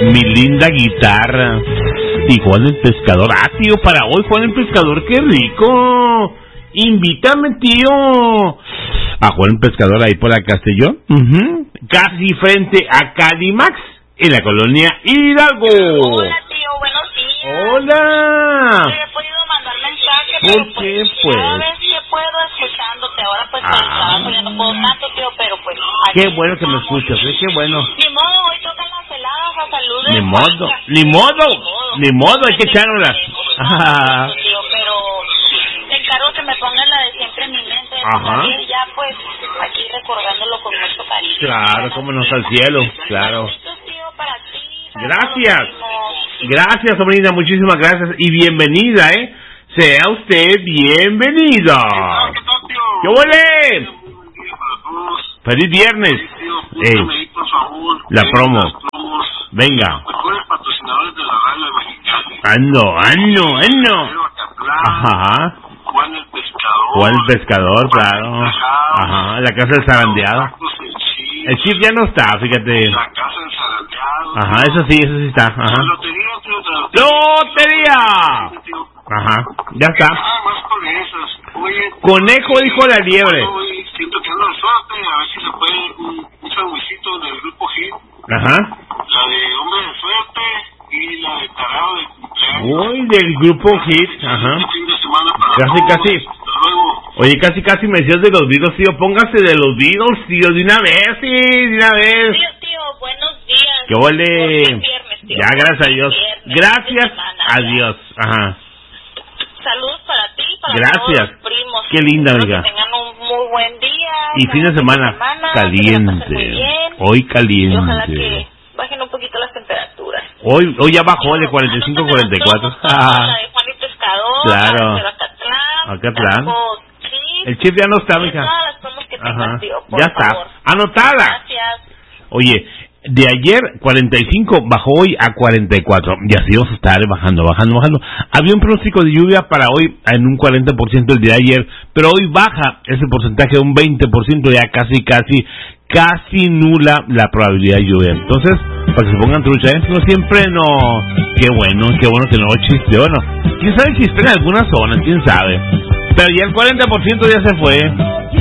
Mi linda guitarra. Y Juan el Pescador. Ah, tío, para hoy Juan el Pescador, qué rico. Invítame, tío. A Juan el Pescador ahí por la Castellón. Casi frente a Calimax, en la colonia Hidalgo. Hola, tío, buenos días. Hola. No he podido mandar mensaje, ¿Por pero qué, pues? pues? A ver si puedo escuchándote. Ahora pues con el trabajo ya no puedo tanto, tío, pero pues... Qué bueno que me escuchas, qué bueno. Ni modo, hoy tocan las heladas a salud de Ni modo, Juanca. ni modo, hay que echárnoslas. No, tío, pero te encargo que me pongan la de siempre en mi mente. Ajá. Y ya pues aquí recordándolo con mucho cariño. Claro, cómo nos al cielo, claro. Besitos, tío, para ti. Para Gracias. todos los Gracias, sobrina, muchísimas gracias y bienvenida, Sea usted bienvenida. ¿Qué huele? Feliz viernes. La promo. Venga. Ando. Ajá. Juan el Pescador, claro. Ajá, la casa del zarandeado. El chip ya no está, fíjate. Ajá, eso sí está. Ajá. ¡Lotería! Ajá, ya está. Conejo dijo la liebre. Siento que ando de suerte, a ver si se puede un sandwichito del grupo Hit. Ajá. La de Hombre de Suerte y la de Tarado de cumpleaños. Uy, del grupo Hit, ajá. Este fin de semana para Casi. Hasta luego. Oye, casi me decías de los Beatles, tío. Póngase de los Beatles, tío, de una vez, sí, de una vez. Tío, buenos días. ¡Qué ole! Viernes, tío. Ya, gracias a Dios. Gracias a Dios. Ajá. Saludos para ti, para Gracias. todos los primos. Qué linda, Espero amiga. Que tengan un muy buen día. Y fin de semana que la pasen muy caliente. bien. Hoy Y ojalá que caliente. bajen un poquito las temperaturas. Hoy ya bajó de 45 a 44. La de Juan y Pescador. Claro. La de Acatlán. Acatlán. Taco Chip, El chip ya no está, mija. todas las promos que tengas, Ajá. tío, por Ya está. favor. Anotada. Gracias. Oye, de ayer 45 bajó hoy a 44. Y así vamos a estar bajando. Había un pronóstico de lluvia para hoy en un 40% el día de ayer, pero hoy baja ese porcentaje a un 20%, ya casi nula la probabilidad de lluvia. Entonces, para que se pongan trucha, no siempre no. Qué bueno que no chiste. Bueno, quién sabe si espera en algunas zonas, quién sabe. Pero ya el 40% ya se fue.